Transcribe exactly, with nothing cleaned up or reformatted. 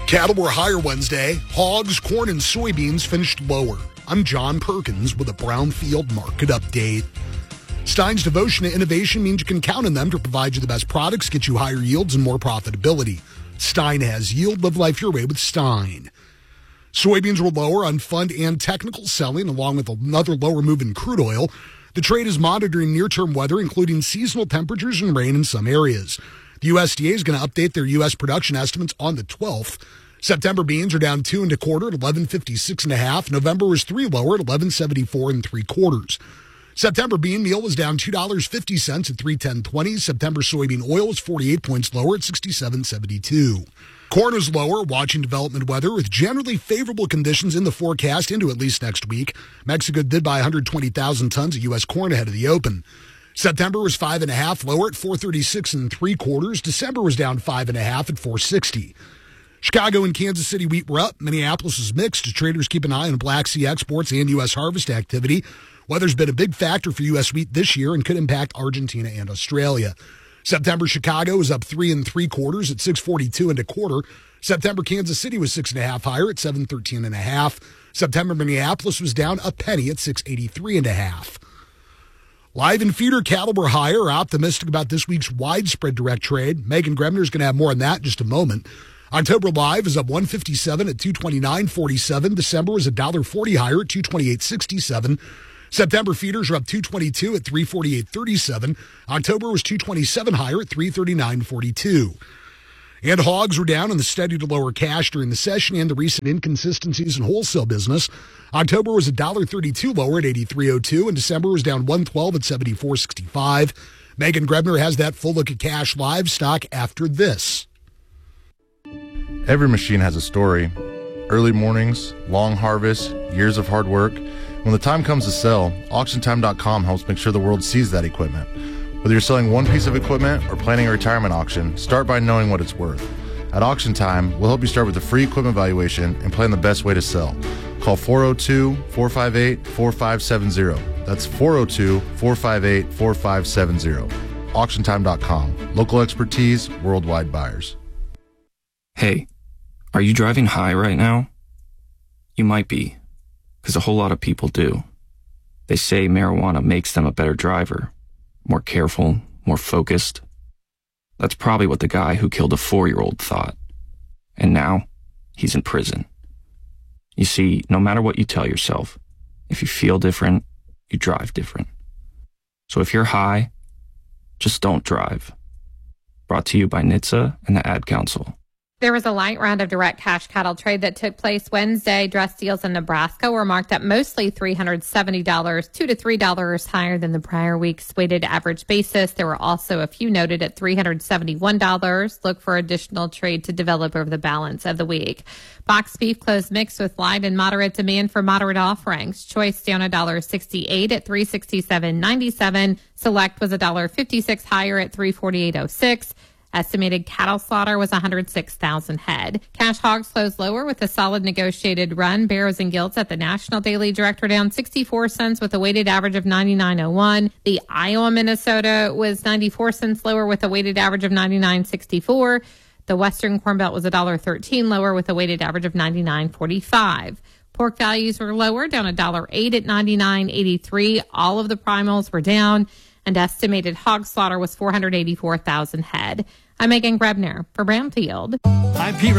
Cattle were higher Wednesday. Hogs, corn, and soybeans finished lower. I'm John Perkins with a Brownfield market update. Stein's devotion to innovation means you can count on them to provide you the best products, get you higher yields, and more profitability. Stein has yield. Live life your way with Stein. Soybeans were lower on fund and technical selling, along with another lower move in crude oil. The trade is monitoring near-term weather, including seasonal temperatures and rain in some areas. The U S D A is going to update their U S production estimates on the twelfth. September beans are down two and a quarter at eleven fifty-six and a half. November was three lower at eleven seventy-four and three quarters. September bean meal was down two dollars and fifty cents at three ten twenty. September soybean oil was forty-eight points lower at sixty-seven seventy-two. Corn is lower, watching development weather with generally favorable conditions in the forecast into at least next week. Mexico did buy one hundred twenty thousand tons of U S corn ahead of the open. September was five and a half lower at four thirty-six and three quarters. December was down five and a half at four sixty. Chicago and Kansas City wheat were up. Minneapolis is mixed. Traders keep an eye on Black Sea exports and U S harvest activity. Weather's been a big factor for U S wheat this year and could impact Argentina and Australia. September Chicago was up three and three quarters at six forty-two and a quarter. September Kansas City was six and a half higher at seven thirteen and a half. September Minneapolis was down a penny at six eighty-three and a half. Live and feeder cattle were higher, optimistic about this week's widespread direct trade. Megan Grebner is going to have more on that in just a moment. October live is up one fifty-seven at two twenty-nine forty-seven. December is one dollar forty higher at two twenty-eight sixty-seven. September feeders are up two twenty-two at three forty-eight thirty-seven. October was two twenty-seven higher at three thirty-nine forty-two. And hogs were down in the steady to lower cash during the session and the recent inconsistencies in wholesale business. October was one dollar thirty-two lower at eighty-three oh two, and December was down one twelve at seventy-four sixty-five. Megan Grebner has that full look at cash livestock after this. Every machine has a story. Early mornings, long harvests, years of hard work. When the time comes to sell, auction time dot com helps make sure the world sees that equipment. Whether you're selling one piece of equipment or planning a retirement auction, start by knowing what it's worth. At Auction Time, we'll help you start with a free equipment valuation and plan the best way to sell. Call four oh two, four five eight, four five seven zero. That's four oh two, four five eight, four five seven zero. auction time dot com. Local expertise, worldwide buyers. Hey, are you driving high right now? You might be, because a whole lot of people do. They say marijuana makes them a better driver, more careful, more focused. That's probably what the guy who killed a four-year-old thought. And now, he's in prison. You see, no matter what you tell yourself, if you feel different, you drive different. So if you're high, just don't drive. Brought to you by N H T S A and the Ad Council. There was a light round of direct cash cattle trade that took place Wednesday. Dress deals in Nebraska were marked at mostly three hundred seventy dollars, two to three dollars higher than the prior week's weighted average basis. There were also a few noted at three hundred seventy-one dollars. Look for additional trade to develop over the balance of the week. Box beef closed mixed with light and moderate demand for moderate offerings. Choice down one dollar sixty-eight at three sixty-seven ninety-seven. Select was one dollar fifty-six higher at three forty-eight oh six. Estimated cattle slaughter was one hundred six thousand head. Cash hogs closed lower with a solid negotiated run. Barrows and gilts at the National Daily Direct were down sixty-four cents with a weighted average of ninety-nine oh one. The Iowa, Minnesota was ninety-four cents lower with a weighted average of ninety-nine sixty-four. The Western Corn Belt was one dollar thirteen lower with a weighted average of ninety-nine forty-five. Pork values were lower, down one dollar eight at ninety-nine eighty-three. All of the primals were down, and estimated hog slaughter was four hundred eighty-four thousand head. I'm Megan Grebner for Brownfield. I'm Pete